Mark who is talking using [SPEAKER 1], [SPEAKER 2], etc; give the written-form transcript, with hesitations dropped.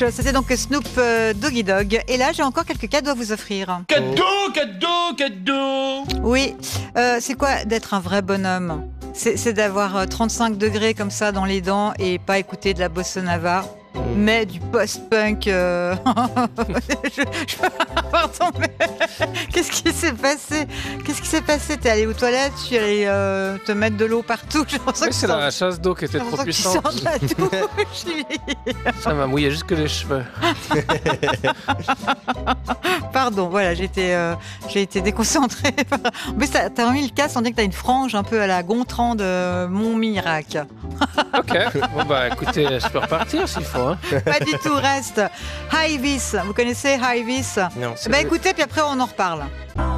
[SPEAKER 1] Flash. C'était donc Snoop Doggy Dogg. Et là, j'ai encore quelques cadeaux à vous offrir.
[SPEAKER 2] Cadeau.
[SPEAKER 1] Oui, c'est quoi d'être un vrai bonhomme? C'est d'avoir 35 degrés comme ça dans les dents et pas écouter de la bossa nova, mais du post-punk. Pardon, mais qu'est-ce qui s'est passé? T'es allé aux toilettes? Tu es allé te mettre de l'eau partout?
[SPEAKER 3] C'est la chasse d'eau qui était trop puissante. Ça m'a mouillé jusque les cheveux.
[SPEAKER 1] Pardon, voilà, j'ai été déconcentrée. Mais t'as remis le casque, on dirait que t'as une frange un peu à la Gontran de Montmirac.
[SPEAKER 3] Ok, bon bah écoutez, je peux repartir s'il faut. Hein.
[SPEAKER 1] Pas du tout, reste. High Vis, vous connaissez High Vis?
[SPEAKER 3] Non,
[SPEAKER 1] Bah écoutez, puis après on en reparle.